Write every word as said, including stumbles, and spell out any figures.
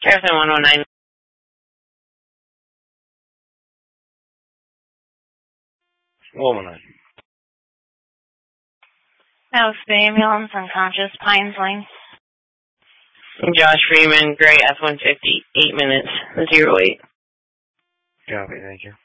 Harrison one oh nine. one oh nine. That was the ambulance, unconscious, Pines Lane. Josh Freeman, Gray F one fifty, eight minutes, zero eight. Copy, thank you.